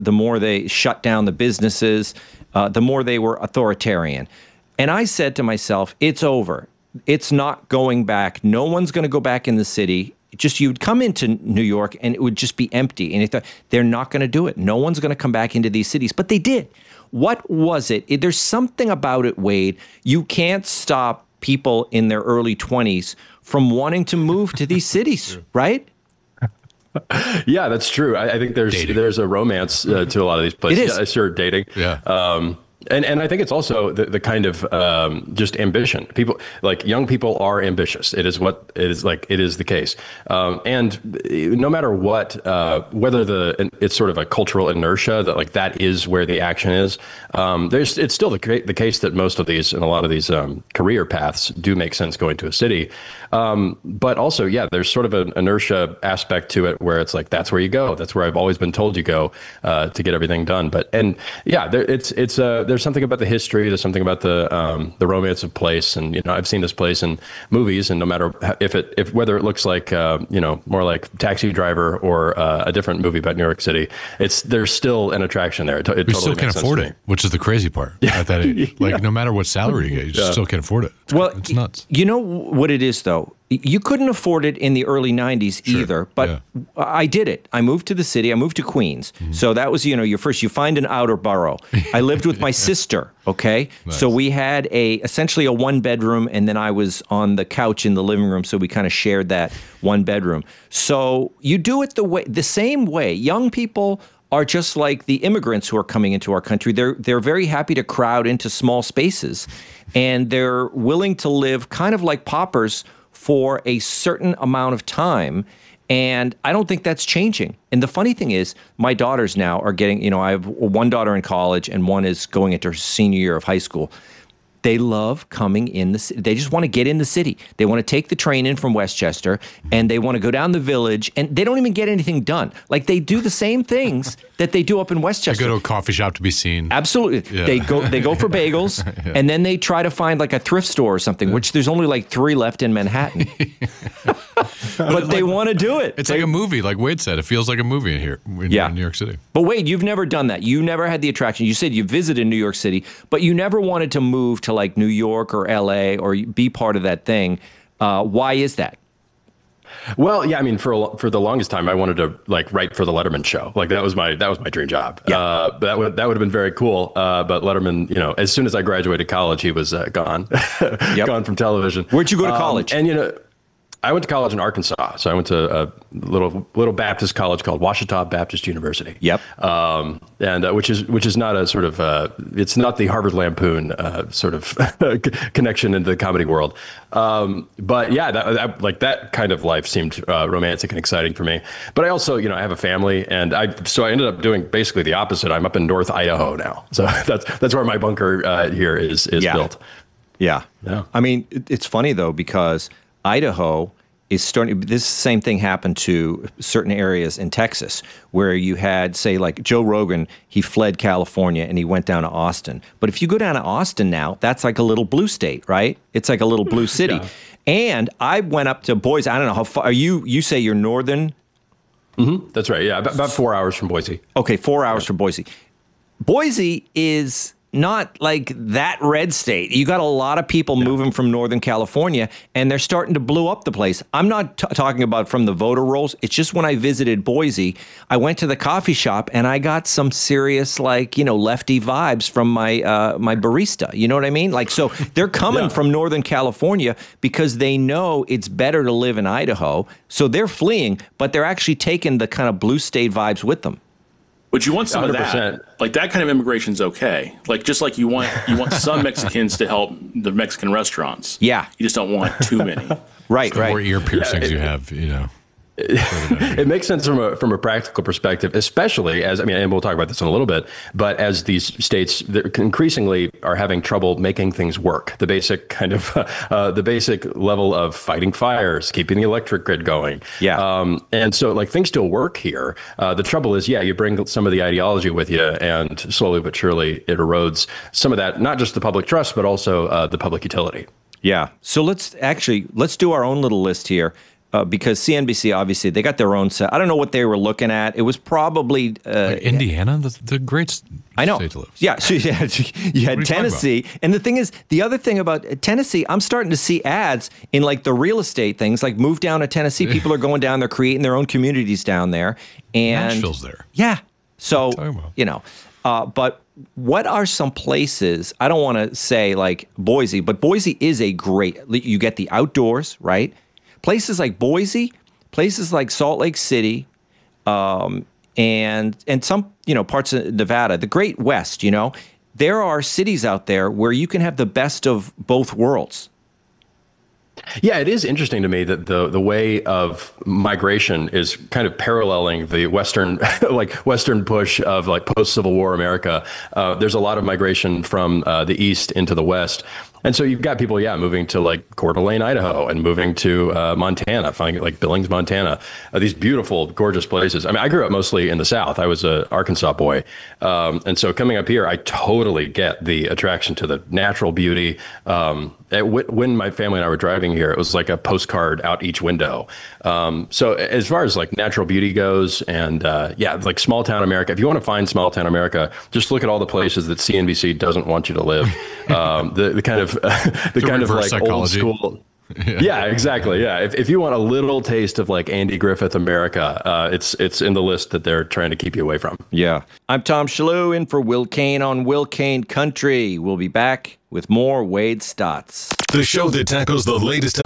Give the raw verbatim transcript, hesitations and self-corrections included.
the more they shut down the businesses, uh, the more they were authoritarian. And I said to myself, it's over. It's not going back. No one's going to go back in the city. Just you'd come into New York and it would just be empty. And thought, they're not going to do it. No one's going to come back into these cities. But they did. What was it? There's something about it, Wade. You can't stop people in their early twenties from wanting to move to these cities, right? Yeah, that's true. I, I think there's dating. there's a romance uh, to a lot of these places. It is. Yeah, sure, dating. Yeah. Um, And and I think it's also the, the kind of um, just ambition. People like young people are ambitious. It is what it is like. It is the case. Um, and no matter what, uh, whether the it's sort of a cultural inertia that like that is where the action is. Um, there's it's still the ca- the case that most of these and a lot of these um, career paths do make sense going to a city. Um, but also, yeah, there's sort of an inertia aspect to it where it's like that's where you go. That's where I've always been told you go uh, to get everything done. But and yeah, there, it's it's uh, there's something about the history. There's something about the um, the romance of place, and you know I've seen this place in movies, and no matter if it if whether it looks like uh, you know more like Taxi Driver or uh, a different movie about New York City, it's there's still an attraction there. It, it we totally still can't afford it, which is the crazy part yeah. at that age. Like yeah. no matter what salary you get, you yeah. still can't afford it. It's, well, it's nuts. You know what it is though. You couldn't afford it in the early nineties sure. either, but yeah. I did it. I moved to the city. I moved to Queens. Mm-hmm. So that was, you know, your first, you find an outer borough. I lived with my sister, okay? Nice. So we had a essentially a one bedroom, and then I was on the couch in the living room, so we kind of shared that one bedroom. So you do it the way, the same way. Young people are just like the immigrants who are coming into our country. They're they're very happy to crowd into small spaces, and they're willing to live kind of like paupers for a certain amount of time. And I don't think that's changing. And the funny thing is, my daughters now are getting, you know, I have one daughter in college and one is going into her senior year of high school. They love coming in the city. They just want to get in the city. They want to take the train in from Westchester, and they want to go down the village, and they don't even get anything done. Like, they do the same things that they do up in Westchester. They go to a coffee shop to be seen. Absolutely. Yeah. They go they go for bagels, yeah. and then they try to find like a thrift store or something, yeah. which there's only like three left in Manhattan. But they like, want to do it. It's they, like a movie, like Wade said. It feels like a movie in here in, yeah. in New York City. But Wade, you've never done that. You never had the attraction. You said you visited New York City, but you never wanted to move to like New York or L A or be part of that thing. Uh, why is that? Well, yeah, I mean, for a, for the longest time, I wanted to like write for the Letterman show. Like that was my that was my dream job. Yeah. Uh, that would that would have been very cool. Uh, but Letterman, you know, as soon as I graduated college, he was uh, gone, yep. gone from television. Where'd you go to college? Um, and you know. I went to college in Arkansas, so I went to a little little Baptist college called Ouachita Baptist University. Yep. Um, and uh, which is which is not a sort of uh, it's not the Harvard Lampoon uh, sort of connection into the comedy world. Um, but yeah, that, that, like that kind of life seemed uh, romantic and exciting for me. But I also, you know, I have a family, and I so I ended up doing basically the opposite. I'm up in North Idaho now, so that's that's where my bunker uh, here is is yeah. built. Yeah. Yeah. I mean, it's funny though, because Idaho is starting, this same thing happened to certain areas in Texas where you had, say, like Joe Rogan, he fled California and he went down to Austin. But if you go down to Austin now, that's like a little blue state, right? It's like a little blue city. Yeah. And I went up to Boise. I don't know how far, are you, you say you're northern? Mm-hmm. That's right. Yeah. About, about four hours from Boise. Okay. Four hours yeah. from Boise. Boise is not like that red state. You got a lot of people yeah. moving from Northern California, and they're starting to blow up the place. I'm not t- talking about from the voter rolls. It's just when I visited Boise, I went to the coffee shop and I got some serious, like, you know, lefty vibes from my uh, my barista. You know what I mean? Like, so they're coming yeah. from Northern California because they know it's better to live in Idaho. So they're fleeing, but they're actually taking the kind of blue state vibes with them. But you want some one hundred percent. of that, like that kind of immigration is okay. Like just like you want, you want some Mexicans to help the Mexican restaurants. Yeah, you just don't want too many. Right, the right. more ear piercings yeah, it, you have, you know. It makes sense from a from a practical perspective, especially as I mean, and we'll talk about this in a little bit. But as these states increasingly are having trouble making things work, the basic kind of uh, the basic level of fighting fires, keeping the electric grid going. Yeah. Um, and so, like things still work here. Uh, the trouble is, yeah, you bring some of the ideology with you, and slowly but surely it erodes some of that, not just the public trust, but also uh, the public utility. Yeah. So let's actually let's do our own little list here. uh, because C N B C, obviously, they got their own set. I don't know what they were looking at. It was probably uh, like Indiana, the, the great I know. state to live. Yeah, so you had, you had Tennessee. And the thing is, the other thing about Tennessee, I'm starting to see ads in like the real estate things, like move down to Tennessee. People are going down there, creating their own communities down there. And Nashville's there. Yeah. So, about? you know, uh, but what are some places, I don't want to say like Boise, but Boise is a great, you get the outdoors, right? Places like Boise, places like Salt Lake City, um, and and some, you know, parts of Nevada, the Great West, you know, there are cities out there where you can have the best of both worlds. Yeah, it is interesting to me that the the way of migration is kind of paralleling the Western, like Western push of like post Civil War America. Uh, there's a lot of migration from uh, the East into the West. And so you've got people, yeah, moving to like Coeur d'Alene, Idaho, and moving to uh, Montana, finding like Billings, Montana, uh, these beautiful, gorgeous places. I mean, I grew up mostly in the South. I was an Arkansas boy. Um, and so coming up here, I totally get the attraction to the natural beauty. Um, it, when my family and I were driving here, it was like a postcard out each window. Um, so as far as like natural beauty goes, and uh, yeah, like small town America, if you want to find small town America, just look at all the places that C N B C doesn't want you to live. Um, the, the kind of the, the kind of like psychology. Old school. Yeah. yeah, exactly. Yeah, if if you want a little taste of like Andy Griffith America, uh, it's it's in the list that they're trying to keep you away from. Yeah, I'm Tom Shalhoub in for Will Kane on Will Kane Country. We'll be back with more Wade Stotts. The show that tackles the latest